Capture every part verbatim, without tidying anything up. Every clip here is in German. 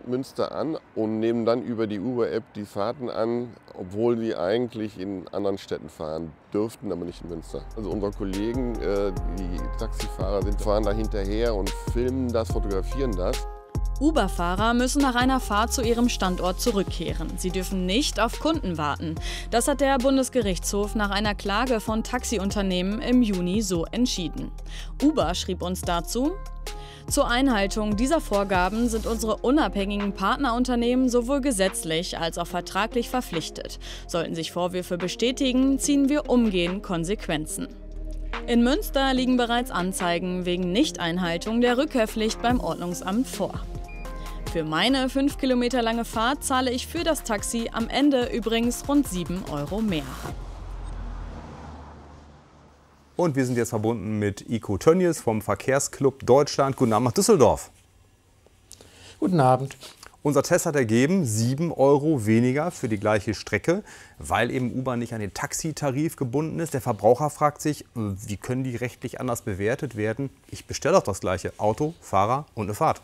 Münster an und nehmen dann über die Uber-App die Fahrten an, obwohl die eigentlich in anderen Städten fahren dürften, aber nicht in Münster. Also unsere Kollegen, äh, die Taxifahrer sind, fahren da hinterher und filmen das, fotografieren das. Uber-Fahrer müssen nach einer Fahrt zu ihrem Standort zurückkehren. Sie dürfen nicht auf Kunden warten. Das hat der Bundesgerichtshof nach einer Klage von Taxiunternehmen im Juni so entschieden. Uber schrieb uns dazu: Zur Einhaltung dieser Vorgaben sind unsere unabhängigen Partnerunternehmen sowohl gesetzlich als auch vertraglich verpflichtet. Sollten sich Vorwürfe bestätigen, ziehen wir umgehend Konsequenzen. In Münster liegen bereits Anzeigen wegen Nichteinhaltung der Rückkehrpflicht beim Ordnungsamt vor. Für meine fünf Kilometer lange Fahrt zahle ich für das Taxi am Ende übrigens rund sieben Euro mehr. Und wir sind jetzt verbunden mit Iko Tönnies vom Verkehrsclub Deutschland. Guten Abend nach Düsseldorf. Guten Abend. Unser Test hat ergeben, sieben Euro weniger für die gleiche Strecke, weil eben Uber nicht an den Taxitarif gebunden ist. Der Verbraucher fragt sich, wie können die rechtlich anders bewertet werden? Ich bestelle doch das gleiche Auto, Fahrer und eine Fahrt.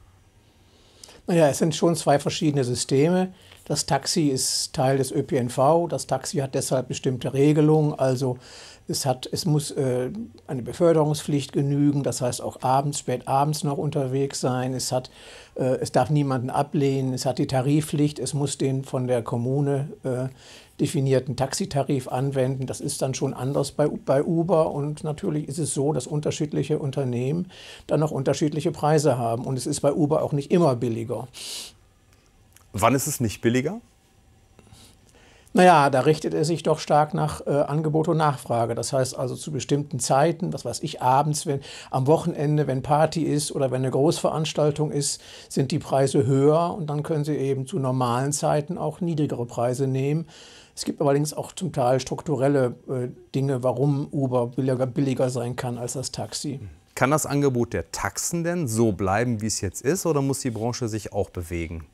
Naja, es sind schon zwei verschiedene Systeme. Das Taxi ist Teil des Ö P N V. Das Taxi hat deshalb bestimmte Regelungen. Also es, hat, es muss äh, eine Beförderungspflicht genügen. Das heißt auch abends, spät abends noch unterwegs sein. Es, hat, äh, es darf niemanden ablehnen. Es hat die Tarifpflicht. Es muss den von der Kommune äh, definierten Taxitarif anwenden. Das ist dann schon anders bei, bei Uber. Und natürlich ist es so, dass unterschiedliche Unternehmen dann noch unterschiedliche Preise haben. Und es ist bei Uber auch nicht immer billiger. Wann ist es nicht billiger? Naja, da richtet er sich doch stark nach äh, Angebot und Nachfrage. Das heißt also zu bestimmten Zeiten, was weiß ich, abends, wenn, am Wochenende, wenn Party ist oder wenn eine Großveranstaltung ist, sind die Preise höher. Und dann können Sie eben zu normalen Zeiten auch niedrigere Preise nehmen. Es gibt allerdings auch zum Teil strukturelle äh, Dinge, warum Uber billiger, billiger sein kann als das Taxi. Kann das Angebot der Taxen denn so bleiben, wie es jetzt ist, oder muss die Branche sich auch bewegen?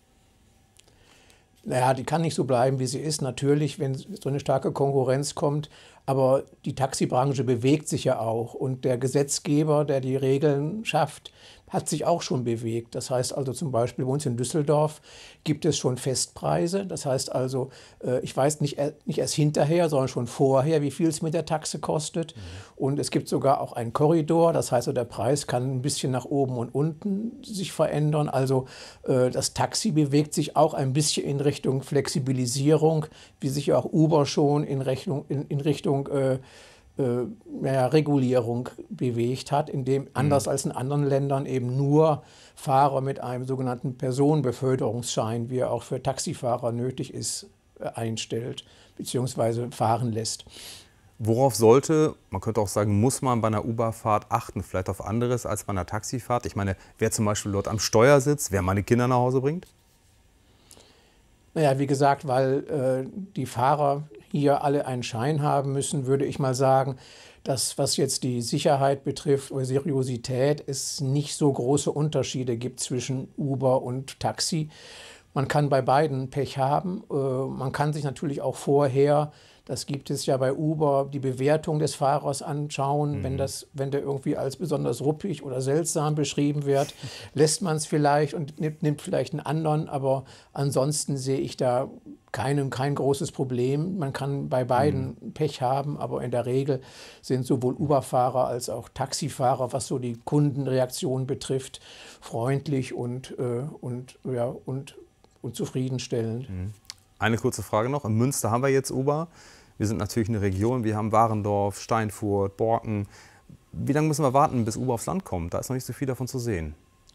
Naja, die kann nicht so bleiben, wie sie ist, natürlich, wenn so eine starke Konkurrenz kommt. Aber die Taxibranche bewegt sich ja auch. Und der Gesetzgeber, der die Regeln schafft, hat sich auch schon bewegt. Das heißt also zum Beispiel bei uns in Düsseldorf gibt es schon Festpreise. Das heißt also, ich weiß nicht, nicht erst hinterher, sondern schon vorher, wie viel es mit der Taxe kostet. Mhm. Und es gibt sogar auch einen Korridor. Das heißt, der Preis kann ein bisschen nach oben und unten sich verändern. Also das Taxi bewegt sich auch ein bisschen in Richtung Flexibilisierung, wie sich auch Uber schon in, Rechnung, in, in Richtung äh, äh, ja, Regulierung bewegt hat, indem anders mhm. als in anderen Ländern eben nur Fahrer mit einem sogenannten Personenbeförderungsschein, wie er auch für Taxifahrer nötig ist, äh, einstellt bzw. fahren lässt. Worauf sollte, man könnte auch sagen, muss man bei einer Uber-Fahrt achten, vielleicht auf anderes als bei einer Taxifahrt? Ich meine, wer zum Beispiel dort am Steuer sitzt, wer meine Kinder nach Hause bringt? Naja, wie gesagt, weil äh, die Fahrer hier alle einen Schein haben müssen, würde ich mal sagen, dass was jetzt die Sicherheit betrifft oder Seriosität, es nicht so große Unterschiede gibt zwischen Uber und Taxi. Man kann bei beiden Pech haben. Äh, man kann sich natürlich auch vorher, das gibt es ja bei Uber, die Bewertung des Fahrers anschauen. Mhm. Wenn, das, wenn der irgendwie als besonders ruppig oder seltsam beschrieben wird, lässt man es vielleicht und nimmt, nimmt vielleicht einen anderen. Aber ansonsten sehe ich da kein, kein großes Problem. Man kann bei beiden mhm. Pech haben, aber in der Regel sind sowohl Uber-Fahrer als auch Taxifahrer, was so die Kundenreaktion betrifft, freundlich und, äh, und, ja, und, und zufriedenstellend. Mhm. Eine kurze Frage noch. In Münster haben wir jetzt Uber. Wir sind natürlich eine Region. Wir haben Warendorf, Steinfurt, Borken. Wie lange müssen wir warten, bis Uber aufs Land kommt? Da ist noch nicht so viel davon zu sehen.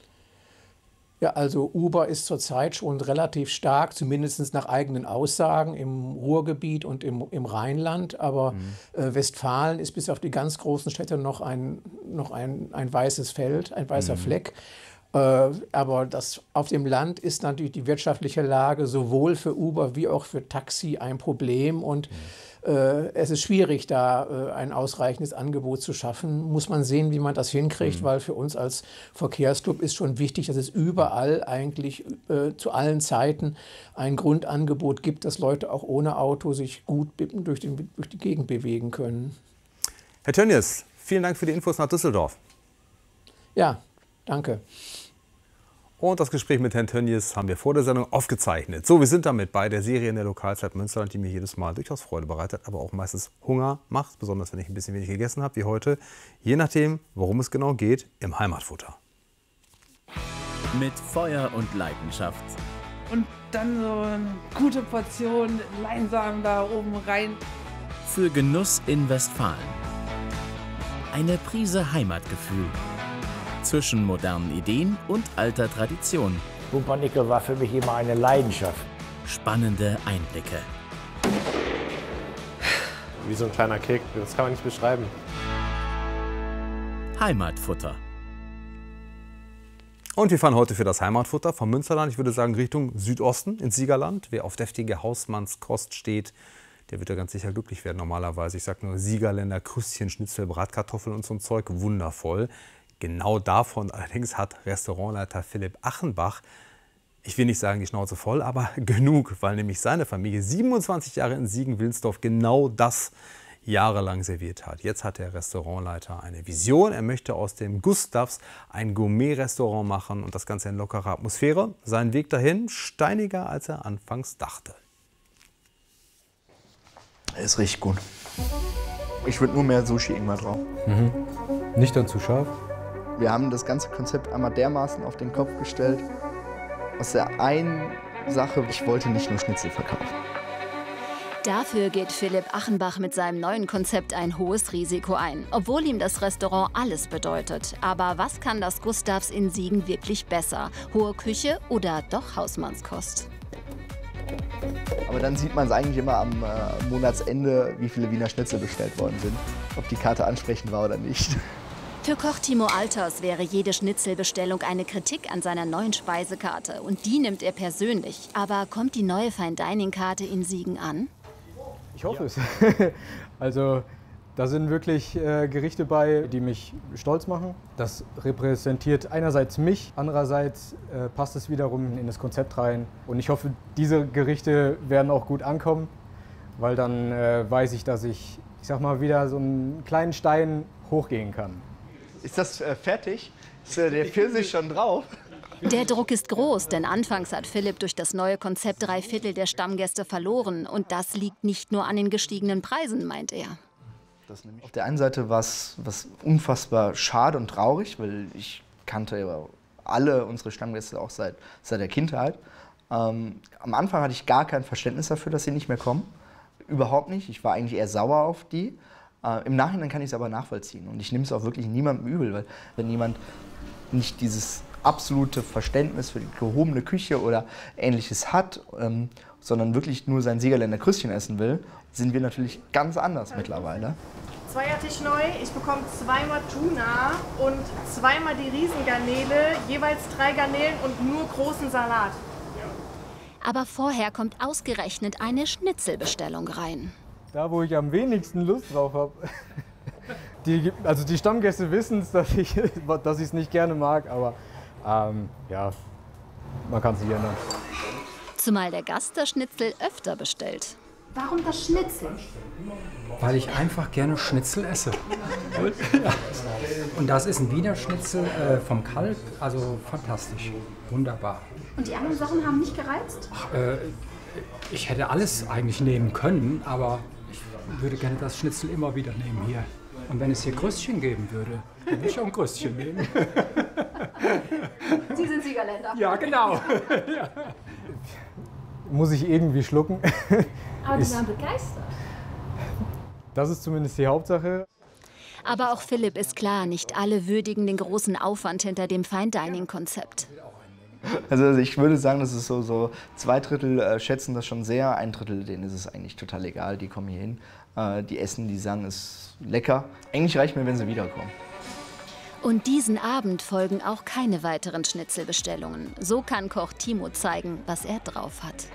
Ja, also Uber ist zurzeit schon relativ stark, zumindest nach eigenen Aussagen, im Ruhrgebiet und im, im Rheinland. Aber mhm. äh, Westfalen ist bis auf die ganz großen Städte noch ein, noch ein, ein weißes Feld, ein weißer mhm. Fleck. Aber das, auf dem Land ist natürlich die wirtschaftliche Lage sowohl für Uber wie auch für Taxi ein Problem. Und mhm. äh, es ist schwierig, da äh, ein ausreichendes Angebot zu schaffen. Muss man sehen, wie man das hinkriegt, mhm. weil für uns als Verkehrsclub ist schon wichtig, dass es überall eigentlich äh, zu allen Zeiten ein Grundangebot gibt, dass Leute auch ohne Auto sich gut durch, den, durch die Gegend bewegen können. Herr Tönnies, vielen Dank für die Infos nach Düsseldorf. Ja, danke. Und das Gespräch mit Herrn Tönnies haben wir vor der Sendung aufgezeichnet. So, wir sind damit bei der Serie in der Lokalzeit Münsterland, die mir jedes Mal durchaus Freude bereitet, aber auch meistens Hunger macht, besonders wenn ich ein bisschen wenig gegessen habe, wie heute. Je nachdem, worum es genau geht, im Heimatfutter. Mit Feuer und Leidenschaft. Und dann so eine gute Portion Leinsamen da oben rein. Für Genuss in Westfalen. Eine Prise Heimatgefühl. Zwischen modernen Ideen und alter Tradition. Pumpernickel war für mich immer eine Leidenschaft. Spannende Einblicke. Wie so ein kleiner Kick, das kann man nicht beschreiben. Heimatfutter. Und wir fahren heute für das Heimatfutter vom Münsterland, ich würde sagen Richtung Südosten ins Siegerland. Wer auf deftige Hausmannskost steht, der wird ja ganz sicher glücklich werden normalerweise. Ich sage nur Siegerländer, Krüstchen, Schnitzel, Bratkartoffeln und so ein Zeug, wundervoll. Genau davon allerdings hat Restaurantleiter Philipp Achenbach, ich will nicht sagen die Schnauze voll, aber genug, weil nämlich seine Familie siebenundzwanzig Jahre in Siegen-Wilnsdorf genau das jahrelang serviert hat. Jetzt hat der Restaurantleiter eine Vision. Er möchte aus dem Gustavs ein Gourmet-Restaurant machen und das Ganze in lockerer Atmosphäre. Sein Weg dahin steiniger, als er anfangs dachte. Es riecht gut. Ich würde nur mehr Sushi irgendwann drauf. Mhm. Nicht dann zu scharf? Wir haben das ganze Konzept einmal dermaßen auf den Kopf gestellt. Aus der einen Sache, ich wollte nicht nur Schnitzel verkaufen. Dafür geht Philipp Achenbach mit seinem neuen Konzept ein hohes Risiko ein, obwohl ihm das Restaurant alles bedeutet. Aber was kann das Gustavs in Siegen wirklich besser? Hohe Küche oder doch Hausmannskost? Aber dann sieht man es eigentlich immer am äh, Monatsende, wie viele Wiener Schnitzel bestellt worden sind. Ob die Karte ansprechend war oder nicht. Für Koch Timo Alters wäre jede Schnitzelbestellung eine Kritik an seiner neuen Speisekarte. Und die nimmt er persönlich. Aber kommt die neue Fine-Dining-Karte in Siegen an? Ich hoffe es. Also da sind wirklich äh, Gerichte bei, die mich stolz machen. Das repräsentiert einerseits mich, andererseits äh, passt es wiederum in das Konzept rein. Und ich hoffe, diese Gerichte werden auch gut ankommen, weil dann äh, weiß ich, dass ich, ich sag mal, wieder so einen kleinen Stein hochgehen kann. Ist das äh, fertig? Ist äh, der Pfirsich schon drauf? Der Druck ist groß, denn anfangs hat Philipp durch das neue Konzept drei Viertel der Stammgäste verloren. Und das liegt nicht nur an den gestiegenen Preisen, meint er. Auf der einen Seite war es was unfassbar schade und traurig, weil ich kannte alle unsere Stammgäste auch seit, seit der Kindheit. Ähm, am Anfang hatte ich gar kein Verständnis dafür, dass sie nicht mehr kommen. Überhaupt nicht. Ich war eigentlich eher sauer auf die. Äh, Im Nachhinein kann ich es aber nachvollziehen. Und ich nehme es auch wirklich niemandem übel, weil wenn jemand nicht dieses absolute Verständnis für die gehobene Küche oder Ähnliches hat, ähm, sondern wirklich nur sein Siegerländer Krüstchen essen will, sind wir natürlich ganz anders mittlerweile. Zweiertisch neu, ich bekomme zweimal Tuna und zweimal die Riesengarnele, jeweils drei Garnelen und nur großen Salat. Aber vorher kommt ausgerechnet eine Schnitzelbestellung rein. Da, wo ich am wenigsten Lust drauf habe. Die, also die Stammgäste wissen es, dass ich dass ich es nicht gerne mag, aber ähm, ja, man kann es nicht ändern. Zumal der Gast das Schnitzel öfter bestellt. Warum das Schnitzel? Weil ich einfach gerne Schnitzel esse. Und das ist ein Wiener Schnitzel äh, vom Kalb, also fantastisch, wunderbar. Und die anderen Sachen haben nicht gereizt? Ach, äh, ich hätte alles eigentlich nehmen können, aber ich würde gerne das Schnitzel immer wieder nehmen hier. Und wenn es hier Krüstchen geben würde, dann würde ich auch ein Krüstchen nehmen. Sie sind Siegerländer. Ja, genau. Ja. Muss ich irgendwie schlucken. Aber die waren begeistert. Das ist zumindest die Hauptsache. Aber auch Philipp ist klar, nicht alle würdigen den großen Aufwand hinter dem Fine-Dining-Konzept. Also ich würde sagen, das ist so, so zwei Drittel äh, schätzen das schon sehr, ein Drittel denen ist es eigentlich total egal, die kommen hier hin, äh, die essen, die sagen, es ist lecker. Eigentlich reicht mir, wenn sie wiederkommen. Und diesen Abend folgen auch keine weiteren Schnitzelbestellungen. So kann Koch Timo zeigen, was er drauf hat.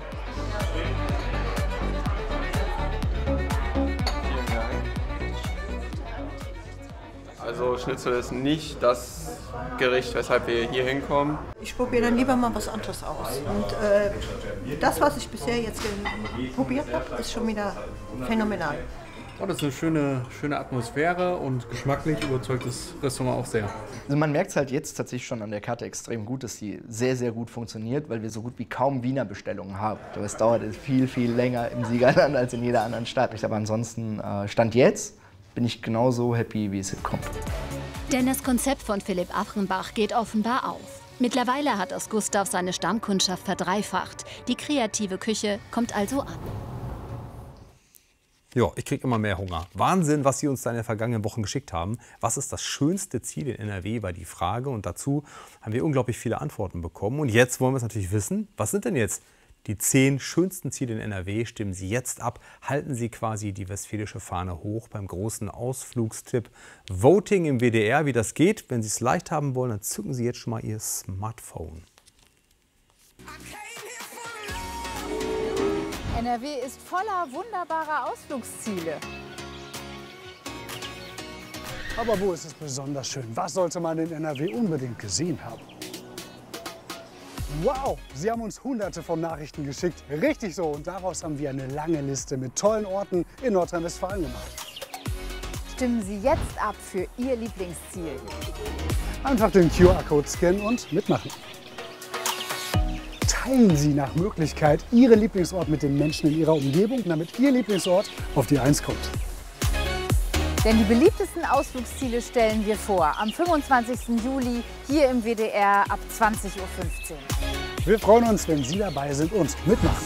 Also Schnitzel ist nicht das Gericht, weshalb wir hier hinkommen. Ich probiere dann lieber mal was anderes aus. Und äh, das, was ich bisher jetzt probiert habe, ist schon wieder phänomenal. Oh, das ist eine schöne, schöne Atmosphäre und geschmacklich überzeugt das Restaurant auch sehr. Also man merkt es halt jetzt tatsächlich schon an der Karte extrem gut, dass die sehr, sehr gut funktioniert, weil wir so gut wie kaum Wiener Bestellungen haben. Aber es dauert viel, viel länger im Siegerland als in jeder anderen Stadt. Aber ansonsten, äh, Stand jetzt, bin ich genauso happy, wie es hinkommt. Denn das Konzept von Philipp Achenbach geht offenbar auf. Mittlerweile hat das Gustav seine Stammkundschaft verdreifacht. Die kreative Küche kommt also an. Ja, ich kriege immer mehr Hunger. Wahnsinn, was Sie uns da in den vergangenen Wochen geschickt haben. Was ist das schönste Ziel in N R W, war die Frage. Und dazu haben wir unglaublich viele Antworten bekommen. Und jetzt wollen wir es natürlich wissen, was sind denn jetzt die zehn schönsten Ziele in N R W? Stimmen Sie jetzt ab. Halten Sie quasi die westfälische Fahne hoch beim großen Ausflugstipp Voting im W D R. Wie das geht, wenn Sie es leicht haben wollen, dann zücken Sie jetzt schon mal Ihr Smartphone. N R W ist voller wunderbarer Ausflugsziele. Aber wo ist es besonders schön? Was sollte man in N R W unbedingt gesehen haben? Wow, Sie haben uns hunderte von Nachrichten geschickt. Richtig so. Und daraus haben wir eine lange Liste mit tollen Orten in Nordrhein-Westfalen gemacht. Stimmen Sie jetzt ab für Ihr Lieblingsziel. Einfach den Q R-Code scannen und mitmachen. Teilen Sie nach Möglichkeit Ihren Lieblingsort mit den Menschen in Ihrer Umgebung, damit Ihr Lieblingsort auf die Eins kommt. Denn die beliebtesten Ausflugsziele stellen wir vor. Am fünfundzwanzigsten Juli hier im W D R ab zwanzig Uhr fünfzehn. Wir freuen uns, wenn Sie dabei sind und mitmachen.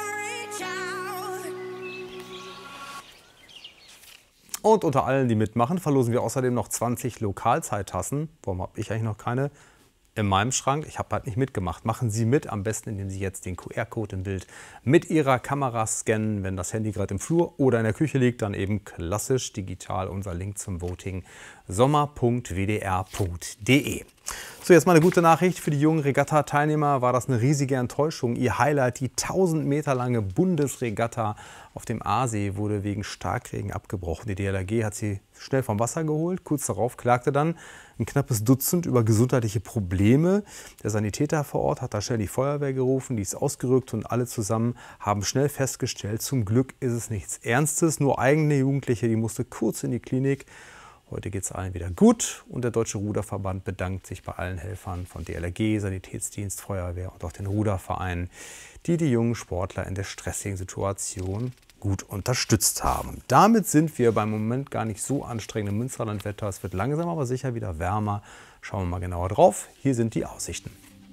Und unter allen, die mitmachen, verlosen wir außerdem noch zwanzig Lokalzeittassen. Warum habe ich eigentlich noch keine in meinem Schrank? Ich habe halt nicht mitgemacht. Machen Sie mit, am besten, indem Sie jetzt den Q R-Code im Bild mit Ihrer Kamera scannen. Wenn das Handy gerade im Flur oder in der Küche liegt, dann eben klassisch digital unser Link zum Voting sommer punkt w d r punkt d e. So, jetzt mal eine gute Nachricht für die jungen Regatta-Teilnehmer. War das eine riesige Enttäuschung. Ihr Highlight, die tausend Meter lange Bundesregatta auf dem Aasee, wurde wegen Starkregen abgebrochen. Die D L R G hat sie schnell vom Wasser geholt. Kurz darauf klagte dann ein knappes Dutzend über gesundheitliche Probleme. Der Sanitäter vor Ort hat da schnell die Feuerwehr gerufen, die ist ausgerückt und alle zusammen haben schnell festgestellt, zum Glück ist es nichts Ernstes, nur eigene Jugendliche, die musste kurz in die Klinik. Heute geht es allen wieder gut und der Deutsche Ruderverband bedankt sich bei allen Helfern von D L R G, Sanitätsdienst, Feuerwehr und auch den Rudervereinen, die die jungen Sportler in der stressigen Situation gut unterstützt haben. Damit sind wir beim Moment gar nicht so anstrengenden Münsterlandwetter. Es wird langsam aber sicher wieder wärmer. Schauen wir mal genauer drauf. Hier sind die Aussichten.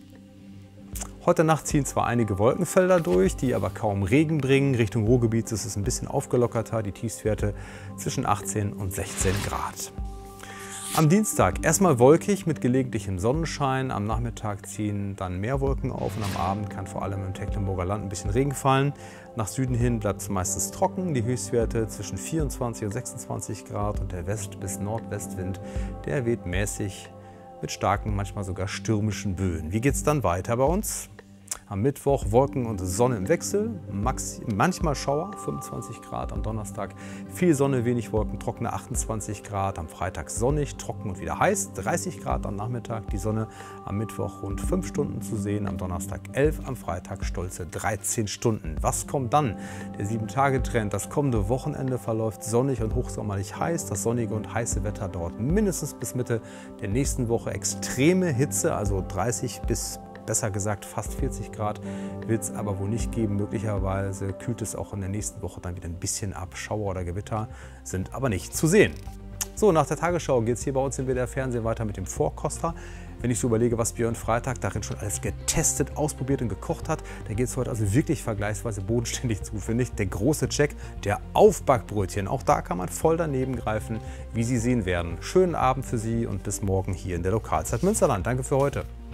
Heute Nacht ziehen zwar einige Wolkenfelder durch, die aber kaum Regen bringen. Richtung Ruhrgebiet ist es ein bisschen aufgelockerter, die Tiefstwerte zwischen achtzehn und sechzehn Grad. Am Dienstag erstmal wolkig mit gelegentlichem Sonnenschein. Am Nachmittag ziehen dann mehr Wolken auf und am Abend kann vor allem im Tecklenburger Land ein bisschen Regen fallen. Nach Süden hin bleibt es meistens trocken. Die Höchstwerte zwischen vierundzwanzig und sechsundzwanzig Grad und der West- bis Nordwestwind, der weht mäßig mit starken, manchmal sogar stürmischen Böen. Wie geht es dann weiter bei uns? Am Mittwoch Wolken und Sonne im Wechsel, Max, manchmal Schauer, fünfundzwanzig Grad. Am Donnerstag viel Sonne, wenig Wolken, trockene achtundzwanzig Grad. Am Freitag sonnig, trocken und wieder heiß, dreißig Grad am Nachmittag. Die Sonne am Mittwoch rund fünf Stunden zu sehen, am Donnerstag elf, am Freitag stolze dreizehn Stunden. Was kommt dann? Der sieben-Tage-Trend. Das kommende Wochenende verläuft sonnig und hochsommerlich heiß. Das sonnige und heiße Wetter dauert mindestens bis Mitte der nächsten Woche. Extreme Hitze, also dreißig bis besser gesagt fast vierzig Grad, wird es aber wohl nicht geben. Möglicherweise kühlt es auch in der nächsten Woche dann wieder ein bisschen ab. Schauer oder Gewitter sind aber nicht zu sehen. So, nach der Tagesschau geht es hier bei uns im W D R Fernsehen weiter mit dem Vorkoster. Wenn ich so überlege, was Björn Freitag darin schon alles getestet, ausprobiert und gekocht hat, da geht es heute also wirklich vergleichsweise bodenständig zu, finde ich. Der große Check der Aufbackbrötchen. Auch da kann man voll daneben greifen, wie Sie sehen werden. Schönen Abend für Sie und bis morgen hier in der Lokalzeit Münsterland. Danke für heute.